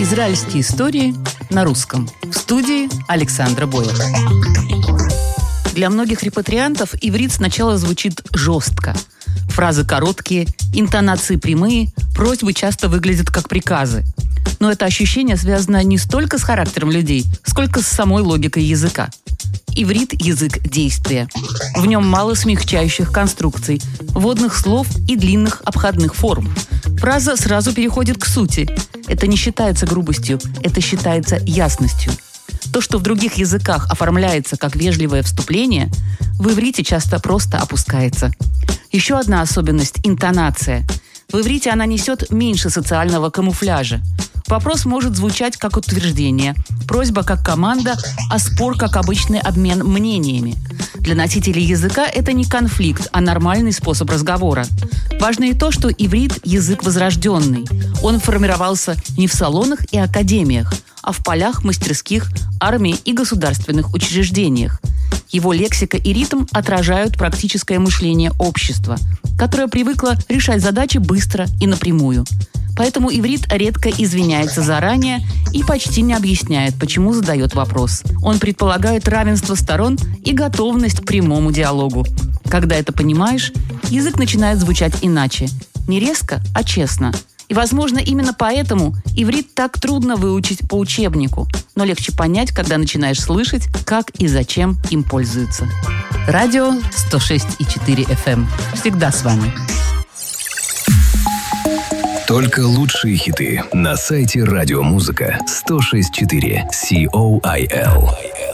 Израильские истории на русском. В студии Александра Бойлер. Для многих репатриантов иврит сначала звучит жестко. Фразы короткие, интонации прямые, просьбы часто выглядят как приказы. Но это ощущение связано не столько с характером людей, сколько с самой логикой языка. Иврит – язык действия. В нем мало смягчающих конструкций, вводных слов и длинных обходных форм. Фраза сразу переходит к сути. Это не считается грубостью, это считается ясностью. То, что в других языках оформляется как вежливое вступление, в иврите часто просто опускается. Еще одна особенность – интонация. В иврите она несет меньше социального камуфляжа. Вопрос может звучать как утверждение, просьба как команда, а спор как обычный обмен мнениями. Для носителей языка это не конфликт, а нормальный способ разговора. Важно и то, что иврит – язык возрожденный. Он формировался не в салонах и академиях, а в полях, мастерских, армии и государственных учреждениях. Его лексика и ритм отражают практическое мышление общества, которое привыкло решать задачи быстро и напрямую. Поэтому иврит редко извиняется заранее и почти не объясняет, почему задает вопрос. Он предполагает равенство сторон и готовность к прямому диалогу. Когда это понимаешь, язык начинает звучать иначе. Не резко, а честно. И, возможно, именно поэтому иврит так трудно выучить по учебнику, но легче понять, когда начинаешь слышать, как и зачем им пользуются. Радио 106,4 FM. Всегда с вами. Только лучшие хиты на сайте радиомузыка 106.4 COIL.